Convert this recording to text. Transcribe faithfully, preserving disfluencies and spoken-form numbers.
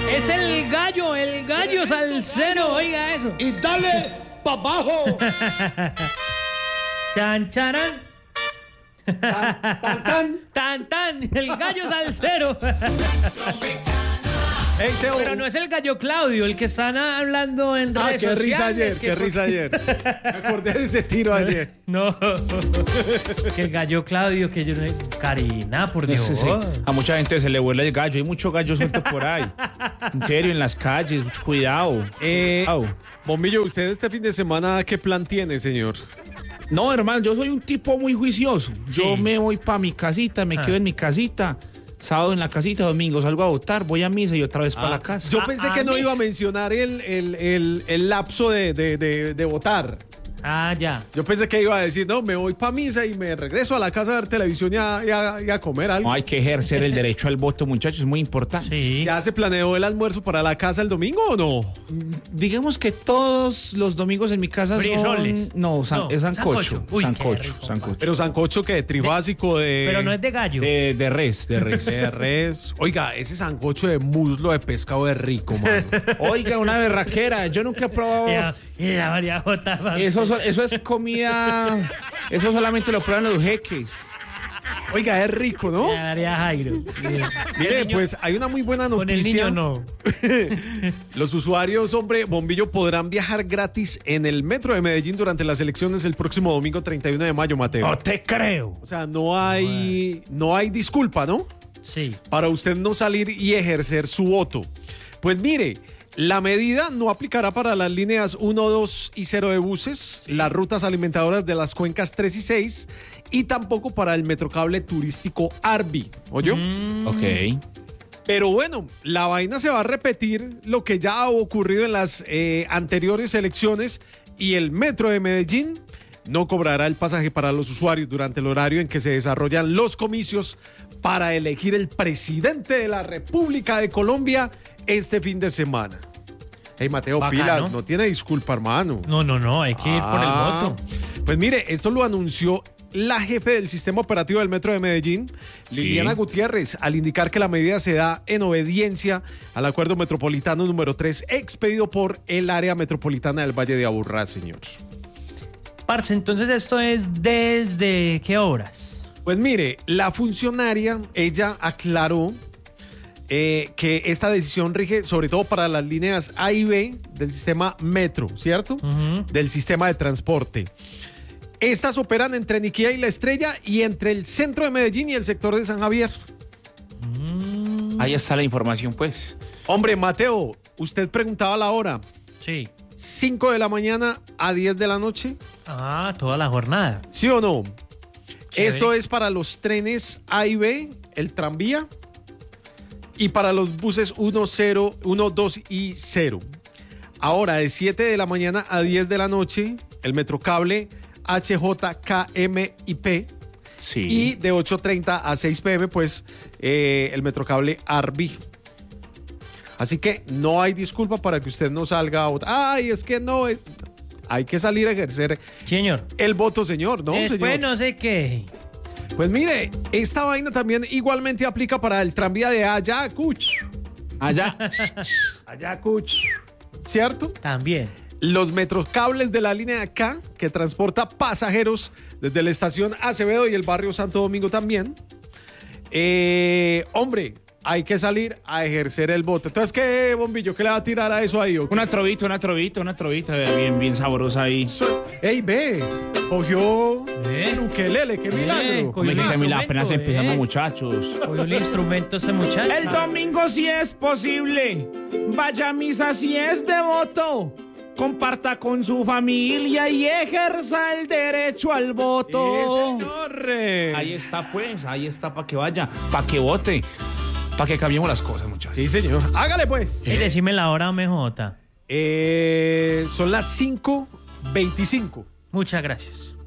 Es el gallo, el gallo salsero, oiga eso. Y dale pa' abajo. Chan, charan. Tan, tan, tan. Tan, tan, el gallo salsero. Hey, Teo. Pero no es el gallo Claudio, el que están hablando en Ah, redes qué sociales. risa ayer, que qué por- risa ayer. Me acordé de ese tiro ayer. No, que el gallo Claudio, que yo no... Karina, por Dios. Sí, sí. A mucha gente se le vuela el gallo. Hay mucho gallo suelto por ahí. En serio, en las calles. Mucho cuidado. Eh, Cuidado. Bombillo, ¿usted este fin de semana qué plan tiene, señor? No, hermano, yo soy un tipo muy juicioso. Yo Sí. me voy para mi casita, me Ah. quedo en mi casita. Sábado en la casita, domingo salgo a votar, voy a misa y otra vez para la casa. Yo Ah, pensé ah, que no mis- iba a mencionar el, el, el, el lapso de, de, de, de votar. Ah, ya. Yo pensé que iba a decir, no, me voy para misa y me regreso a la casa a ver televisión y a, y a- y a comer algo. No hay que ejercer el derecho al voto, muchachos, es muy importante. Sí. ¿Ya se planeó el almuerzo para la casa el domingo o no? Digamos que todos los domingos en mi casa Frijoles. son... No, san- No, es sancocho. sancocho. Uy, qué sancocho, rico, sancocho. Pero sancocho que trifásico de... Pero no es de gallo. De, de res, de res. de res. Oiga, ese sancocho de muslo de pescado es rico, mano. Oiga, una berraquera, yo nunca he probado... Ya, ya, María J. Eso, so- eso es comida... Eso solamente lo prueban los jeques. Oiga, es rico, ¿no? Ya, María Jairo. Mire, El niño- pues hay una muy buena Con el noticia. niño no. Los usuarios, hombre, Bombillo, podrán viajar gratis en el metro de Medellín durante las elecciones el próximo domingo treinta y uno de mayo, Mateo. No te creo. O sea, no hay, no hay disculpa, ¿no? Sí. Para usted no salir y ejercer su voto. Pues mire, la medida no aplicará para las líneas uno, dos y cero de buses, las rutas alimentadoras de las cuencas tres y seis y tampoco para el metrocable turístico Arby. ¿Oyó? Ok. Pero bueno, la vaina se va a repetir lo que ya ha ocurrido en las eh, anteriores elecciones y el metro de Medellín no cobrará el pasaje para los usuarios durante el horario en que se desarrollan los comicios para elegir el presidente de la República de Colombia este fin de semana. Hey, Mateo, Bacano. pilas, no tiene disculpa, hermano. No, no, no, hay que ir por el Ah, voto. Pues mire, esto lo anunció la jefe del sistema operativo del Metro de Medellín, Sí. Liliana Gutiérrez, al indicar que la medida se da en obediencia al acuerdo metropolitano número tres expedido por el área metropolitana del Valle de Aburrá, señor. Parce, entonces esto es desde qué horas. Pues mire, la funcionaria, ella aclaró eh, que esta decisión rige sobre todo para las líneas A y B del sistema metro, ¿cierto? Ujú. Del sistema de transporte. Estas operan entre Niquía y La Estrella y entre el centro de Medellín y el sector de San Javier. Ahí está la información, pues. Hombre, Mateo, usted preguntaba la hora. Sí. cinco de la mañana a diez de la noche, Ah, toda la jornada. ¿sí o no? Chévere. Esto es para los trenes A y B, el tranvía, y para los buses uno, cero, uno, dos y cero. Ahora, de siete de la mañana a diez de la noche, el Metrocable H J, K, M y P. Sí. Y de ocho treinta a seis p m, pues, eh, el Metrocable Arby. Así que no hay disculpa para que usted no salga a votar. Ay, es que no, es... hay que salir a ejercer Señor. el voto, señor, ¿no, Después señor? no sé qué. Pues mire, esta vaina también igualmente aplica para el tranvía de Ayacucho. Allá. Ayacucho. ¿Cierto? También. Los metrocables de la línea K, que transporta pasajeros desde la estación Acevedo y el barrio Santo Domingo también. Eh, hombre, hay que salir a ejercer el voto. Entonces, ¿qué, Bombillo? ¿Qué le va a tirar a eso ahí? ¿O qué? Una trovita, una trovita, una trovita bien, bien sabrosa ahí. ¡Ey, ve! Cogió ¿Eh? el ukelele, qué Eh, milagro. cogió Me quita a mí la apenas instrumento, empezando, ¿eh? muchachos. Oye, el instrumento ese muchacho. El domingo si es posible, vaya a misa si es devoto, comparta con su familia y ejerza el derecho al voto. ¡Sí, señor! Ahí está pues, ahí está para que vaya, para que vote, para que cambiemos las cosas, muchachos. Sí, señor. Hágale, pues. Y decime la hora, M J. Eh, son las cinco veinticinco. Muchas gracias.